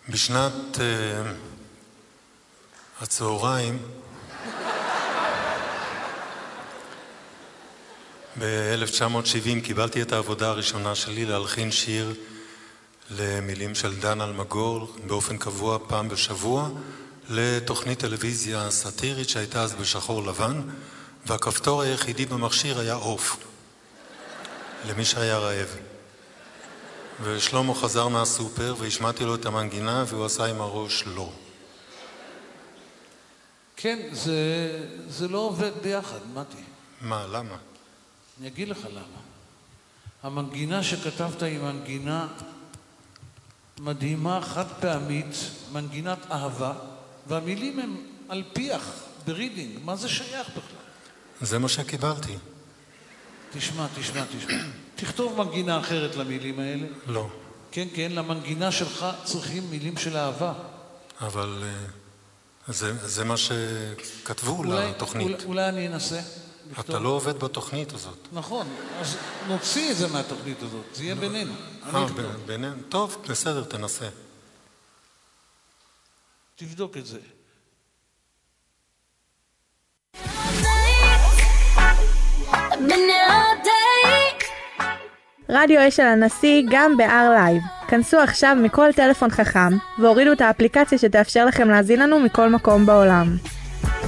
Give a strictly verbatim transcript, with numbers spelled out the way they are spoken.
בשנת uh, הצהריים, ב-אלף תשע מאות שבעים קיבלתי את העבודה הראשונה שלי להלחין שיר למילים של דן אלמגור באופן קבוע פעם בשבוע לתוכנית טלוויזיה סאטירית שהייתה אז בשחור לבן, והכפתור היחידי במכשיר היה אוף למי שהיה רעב. ושלמה חזר מהסופר והשמעתי לו את המנגינה והוא עשה עם הראש לא. כן, זה, זה לא עובד ביחד, מתי. מה, למה? אני אגיד לך למה. המנגינה שכתבת היא מנגינה מדהימה, חד פעמית, מנגינת אהבה, והמילים הם על פיח, ברידינג. מה זה שייך בכלל? זה מה שקיבלתי. תשמע, תשמע, תשמע. תכתוב מנגינה אחרת למילים האלה. לא. כן, כן, למנגינה שלך צריכים מילים של אהבה. אבל זה, זה מה שכתבו אולי, לתוכנית. אולי, אולי אני אנסה. אתה לכתוב. לא עובד בתוכנית הזאת. נכון, אז נוציא את זה מהתוכנית הזאת, זה יהיה בינינו. אה, בינינו? טוב, בסדר, תנסה. תבדוק את זה. רדיו אשל הנשיא גם ב-R Live. כנסו עכשיו מכל טלפון חכם והורידו את האפליקציה שתאפשר לכם להזין לנו מכל מקום בעולם.